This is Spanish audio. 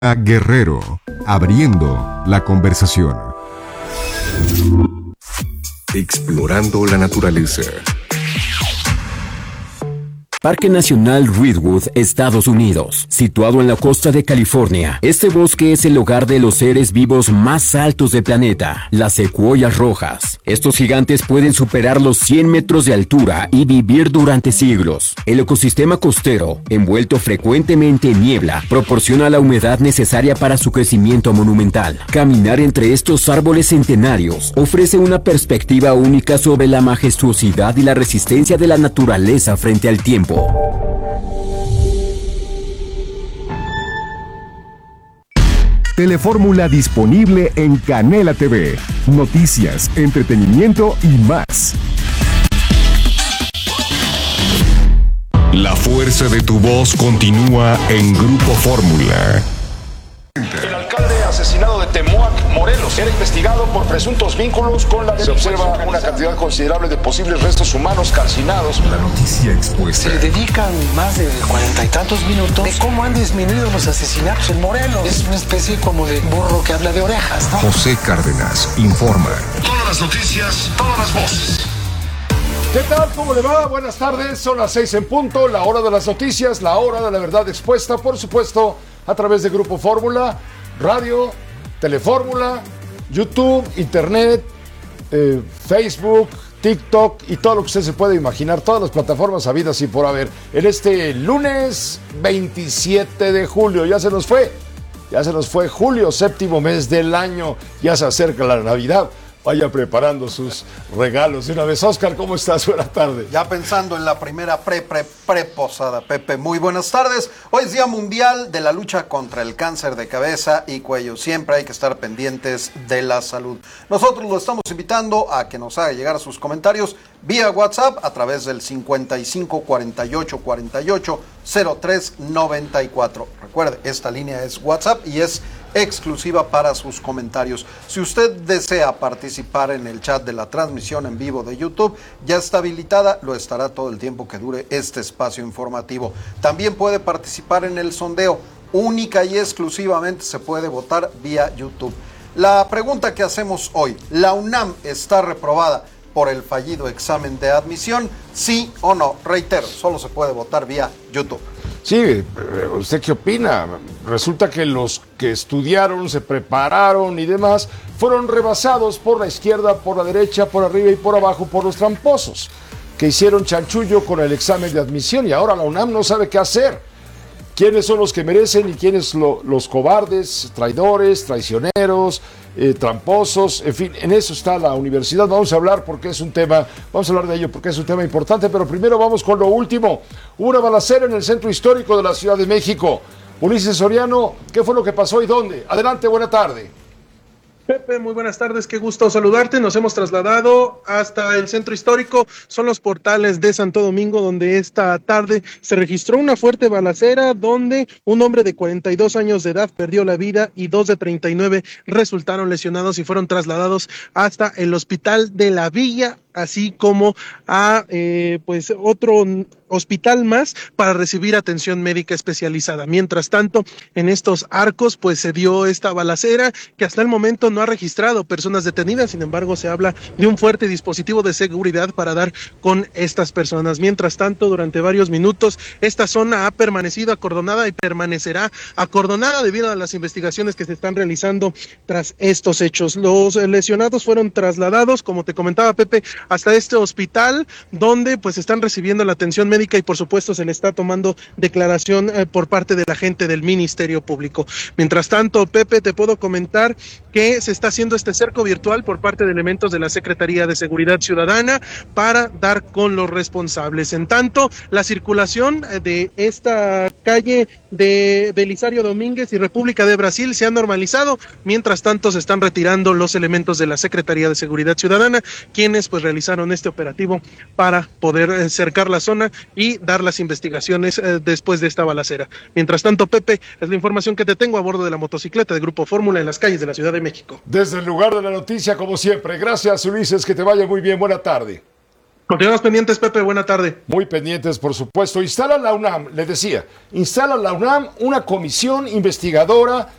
Guerrero, abriendo la conversación. Explorando la naturaleza. Parque Nacional Redwood, Estados Unidos. Situado en la costa de California, este bosque es el hogar de los seres vivos más altos del planeta, las secuoyas rojas. Estos gigantes pueden superar los 100 metros de altura y vivir durante siglos. El ecosistema costero, envuelto frecuentemente en niebla, proporciona la humedad necesaria para su crecimiento monumental. Caminar entre estos árboles centenarios ofrece una perspectiva única sobre la majestuosidad y la resistencia de la naturaleza frente al tiempo. Telefórmula disponible en Canela TV. Noticias, entretenimiento y más. La fuerza de tu voz continúa en Grupo Fórmula. El alcalde asesinado de Temuac, Morelos, era investigado por presuntos vínculos con la... Se observa una cantidad considerable de posibles restos humanos calcinados. La noticia expuesta. Se dedican más de 40 y tantos minutos de cómo han disminuido los asesinatos en Morelos. Es una especie como de burro que habla de orejas, ¿no? José Cárdenas informa. Todas las noticias, todas las voces. ¿Qué tal? ¿Cómo le va? Buenas tardes, son las 6 en punto, la hora de las noticias, la hora de la verdad expuesta, por supuesto, a través de Grupo Fórmula, radio, Telefórmula, YouTube, Internet, Facebook, TikTok y todo lo que usted se puede imaginar, todas las plataformas habidas y por haber. En este lunes 27 de julio, ya se nos fue julio, séptimo mes del año, ya se acerca la Navidad. Vaya preparando sus regalos de una vez. Oscar, ¿cómo estás? Buenas tardes. Ya pensando en la primera pre-posada, Pepe. Muy buenas tardes. Hoy es Día Mundial de la Lucha contra el Cáncer de Cabeza y Cuello. Siempre hay que estar pendientes de la salud. Nosotros lo estamos invitando a que nos haga llegar sus comentarios vía WhatsApp a través del 55 48 48 03 94. Recuerde, esta línea es WhatsApp y es exclusiva para sus comentarios. Si usted desea participar en el chat de la transmisión en vivo de YouTube, ya está habilitada, lo estará todo el tiempo que dure este espacio informativo. También puede participar en el sondeo, única y exclusivamente se puede votar vía YouTube. La pregunta que hacemos hoy, ¿la UNAM está reprobada por el fallido examen de admisión? ¿Sí o no? Reitero, solo se puede votar vía YouTube. Sí, ¿usted qué opina? Resulta que los que estudiaron, se prepararon y demás, fueron rebasados por la izquierda, por la derecha, por arriba y por abajo, por los tramposos, que hicieron chanchullo con el examen de admisión y ahora la UNAM no sabe qué hacer. ¿Quiénes son los que merecen y quiénes los cobardes, traidores, traicioneros, tramposos? En fin, en eso está la universidad. Vamos a hablar de ello porque es un tema importante, pero primero vamos con lo último. Hubo una balacera en el centro histórico de la Ciudad de México. Ulises Soriano, ¿qué fue lo que pasó y dónde? Adelante, buena tarde. Pepe, muy buenas tardes, qué gusto saludarte. Nos hemos trasladado hasta el centro histórico, son los portales de Santo Domingo, donde esta tarde se registró una fuerte balacera donde un hombre de 42 años de edad perdió la vida y dos de 39 resultaron lesionados y fueron trasladados hasta el hospital de la Villa, así como a otro hospital más para recibir atención médica especializada. Mientras tanto, en estos arcos pues se dio esta balacera que hasta el momento no ha registrado personas detenidas, sin embargo se habla de un fuerte dispositivo de seguridad para dar con estas personas. Mientras tanto, durante varios minutos esta zona ha permanecido acordonada y permanecerá acordonada debido a las investigaciones que se están realizando tras estos hechos. Los lesionados fueron trasladados, como te comentaba Pepe, hasta este hospital donde pues están recibiendo la atención médica y por supuesto se le está tomando declaración por parte de la gente del Ministerio Público. Mientras tanto, Pepe, te puedo comentar que se está haciendo este cerco virtual por parte de elementos de la Secretaría de Seguridad Ciudadana para dar con los responsables. En tanto, la circulación de esta calle de Belisario Domínguez y República de Brasil se ha normalizado. Mientras tanto, se están retirando los elementos de la Secretaría de Seguridad Ciudadana, quienes pues realizaron este operativo para poder cercar la zona y dar las investigaciones después de esta balacera. Mientras tanto, Pepe, es la información que te tengo a bordo de la motocicleta de Grupo Fórmula en las calles de la Ciudad de México. Desde el lugar de la noticia, como siempre. Gracias, Ulises, que te vaya muy bien. Buena tarde. Continuamos pendientes, Pepe, buena tarde. Muy pendientes, por supuesto. Instala la UNAM una comisión investigadora